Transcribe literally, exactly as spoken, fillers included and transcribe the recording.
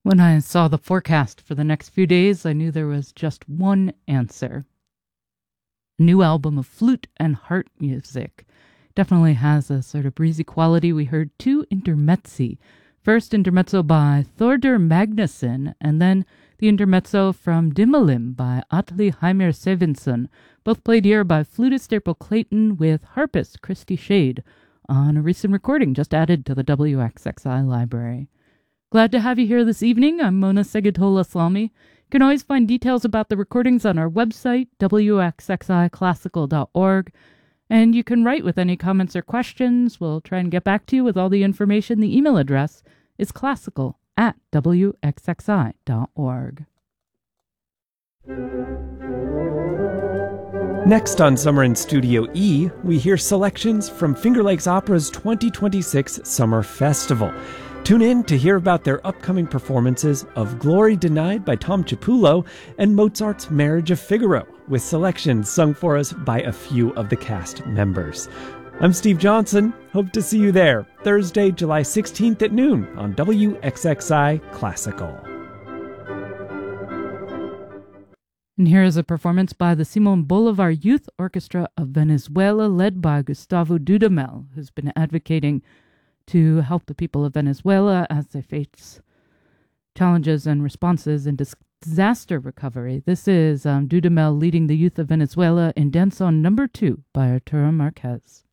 When I saw the forecast for the next few days, I knew there was just one answer. A new album of flute and harp music. Definitely has a sort of breezy quality. We heard two intermezzi. First intermezzo by Thordur Magnusson, and then the intermezzo from Dimmalim by Atli Heimir Sevinsson, both played here by flutist April Clayton with harpist Christy Shade on a recent recording just added to the W X X I library. Glad to have you here this evening. I'm Mona Segatola Salmi. You can always find details about the recordings on our website, w x x i classical dot org, and you can write with any comments or questions. We'll try and get back to you with all the information. The email address is classical at w x x i dot org. Next on Summer in Studio E, we hear selections from Finger Lakes Opera's twenty twenty-six Summer Festival. Tune in to hear about their upcoming performances of Glory Denied by Tom Chiapullo and Mozart's Marriage of Figaro, with selections sung for us by a few of the cast members. I'm Steve Johnson. Hope to see you there Thursday, July sixteenth at noon on W X X I Classical. And here is a performance by the Simon Bolivar Youth Orchestra of Venezuela, led by Gustavo Dudamel, who's been advocating to help the people of Venezuela as they face challenges and responses in disaster recovery. This is um, Dudamel leading the youth of Venezuela in Danzón number two by Arturo Marquez.